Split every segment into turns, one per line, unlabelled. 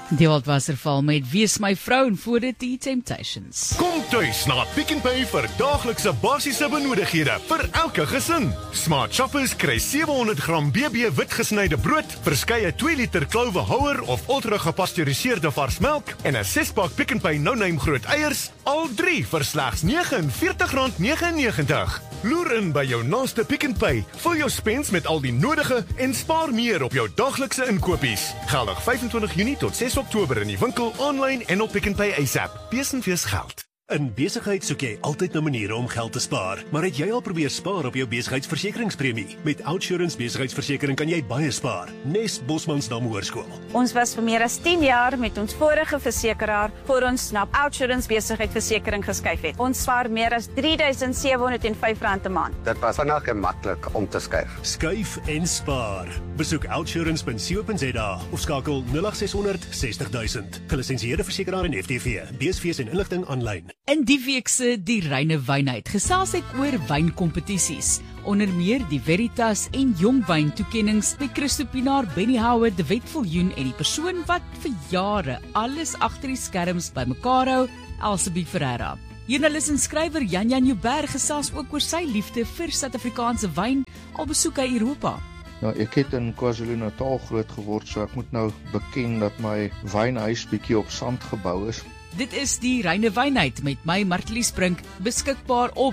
Die Waldwasserval met Wees My Vrou en voor dit die Temptations.
Kom tuis na Pick n Pay vir daaglikse basiese benodighede vir elke gesin. Smart Shoppers kry 700 gram BB wit gesnyde brood, verskeie 2 liter klauwehouer of ultra gepasteuriseerde vars melk en 'n 6-pak Pick n Pay no-name groot eiers, al 3 vir slegs R49.99. Loer in by jou naaste Pick n Pay, vul jou spens met al die nodige en spaar meer op jou daaglikse inkopies. Geldig 25 Junie tot 6 Oktober in die winkel, online en op Pick n Pay ASAP. Besenfees geld.
In besigheid soek jy altyd na maniere om geld te spaar, maar het jy al probeer spaar op jou besigheidsversekeringspremie? Met OUTsurance besigheidsversekering kan jy baie spaar. Nes Bosmansdam Hoërskool.
Ons was vir meer as 10 jaar met ons vorige versekeraar voor ons na OUTsurance besigheidsversekering geskuif het. Ons spaar meer as R3.705 'n maand.
Dit was vinnig en maklik om te skuif.
Skuif en spaar. Besoek outsurance.co.za of skakel 0800 60 000. Gelisensieerde versekeraar en FTV. BSV's en inligting aanlyn.
In die week se Die Reine Wynheid gesels ek oor wynkompetisies, onder meer die Veritas en Jongwyn toekennings by Christo Pinaar, Benny Howard, De Wet Viljoen en die persoon wat vir jare alles agter die skerms bymekaar hou, Elsabie Ferreira. Joernalis en skrywer Jan Joubert gesels ook oor sy liefde vir Suid-Afrikaanse wyn, al besoek hy Europa.
Ja, ek het in KwaZulu-Natal groot geword, so ek moet nou beken dat my wynhuis bietjie op sand gebou is.
Dit is Die Reine Wynheid met my Martelies Brink, beskikbaar op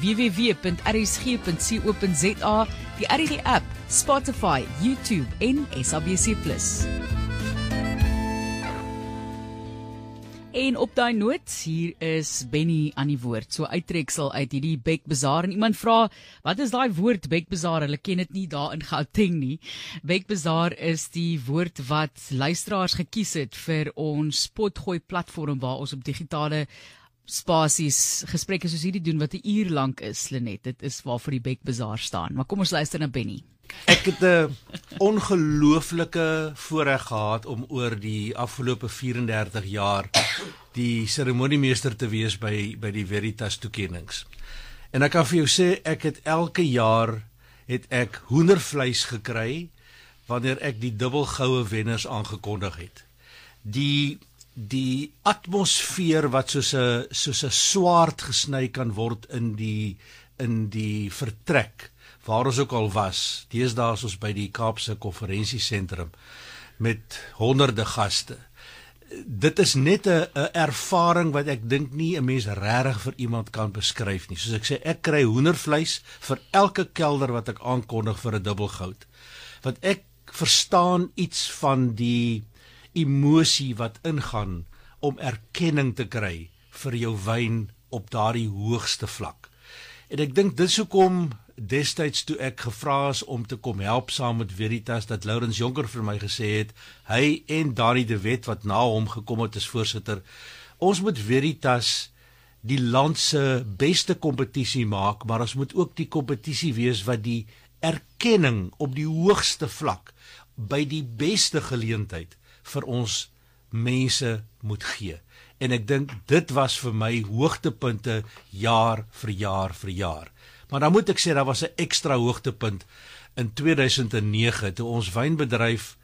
www.rsg.co.za, die RSG app, Spotify, YouTube en SABC+. En op daai noot, hier is Benny aan die woord. So uittreksel uit hierdie Bekbazaar. En iemand vra, wat is daai woord Bekbazaar? Hulle ken dit nie daar in Gauteng nie. Bekbazaar is die woord wat luisteraars gekies het vir ons potgooi platform waar ons op digitale spasies gesprekke soos hierdie doen wat 'n uur lank is, Lenet. Dit is waarvoor die Bekbazaar staan. Maar kom ons luister na Benny.
Ek het 'n ongelooflike voorreg gehad om oor die afgelope 34 jaar die seremoniemeester te wees by die Veritas toekennings. En ek kan vir jou sê, ek het elke jaar hoendervleis gekry wanneer ek die dubbelgoue wenners aangekondig het. Die atmosfeer wat soos 'n swaard gesny kan word in die vertrek waar ons ook al was. Deesdae is ons by die Kaapse Konferensiesentrum met honderde gaste. Dit is net 'n ervaring wat ek dink nie 'n mens regtig vir iemand kan beskryf nie. Soos ek sê, ek kry hoendervleis vir elke kelder wat ek aankondig vir 'n dubbelgoud. Want ek verstaan iets van die emosie wat ingaan om erkenning te kry vir jou wyn op daardie hoogste vlak. En ek dink dis hoekom destyds toe ek gevra is om te kom help saam met Veritas, dat Lourens Jonker vir my gesê het, hy en Dani De Wet wat na hom gekom het as voorsitter, ons moet Veritas die land se beste kompetisie maak, maar ons moet ook die kompetisie wees wat die erkenning op die hoogste vlak by die beste geleentheid vir ons mense moet gee. En ek dink dit was vir my hoogtepunte jaar vir jaar vir jaar. Maar dan moet ek sê, daar was 'n ekstra hoogtepunt in 2009, toe ons wynbedryf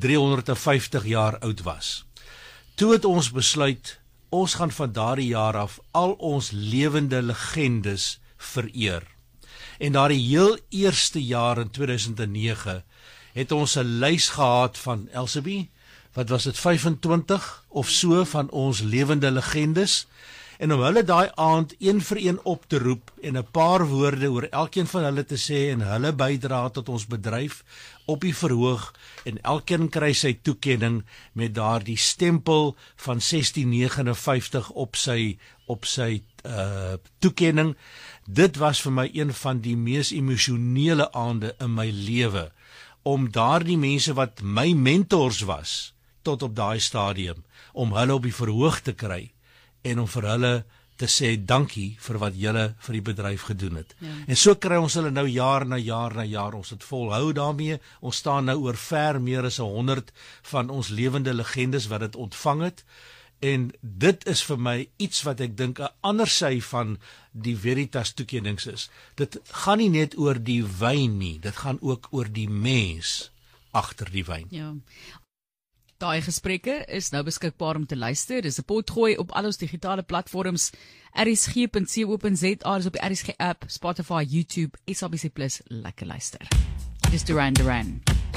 350 jaar oud was. Toe het ons besluit, ons gaan van daardie jaar af al ons lewende legendes vereer. En daardie heel eerste jaar in 2009, het ons 'n lys gehad van Elsabie, wat was dit, 25 of so van ons lewende legendes, en om hulle daai aand een vir een op te roep en 'n paar woorde oor elkeen van hulle te sê en hulle bydra tot ons bedryf op die verhoog, en elkeen kry sy toekenning met daardie stempel van 1659 op sy toekenning. Dit was vir my een van die mees emosionele aande in my lewe, om daardie mense wat my mentors was tot op daai stadium, om hulle op die verhoog te kry en om vir hulle te sê dankie vir wat julle vir die bedryf gedoen het. Ja. En so kry ons hulle nou jaar na jaar, ons het volhou daarmee, ons staan nou oor ver meer as 100 van ons lewende legendes wat dit ontvang het, en dit is vir my iets wat ek dink 'n ander sy van die Veritas toekennings is. Dit gaan nie net oor die wyn nie, dit gaan ook oor die mens agter die wyn.
Ja. Daai gesprekke is nou beskikbaar om te luister. Dis 'n potgooi op al ons digitale platforms. rsg.co.za, is op die RSG app, Spotify, YouTube, SABC+. Lekker luister. Dis Duran Duran.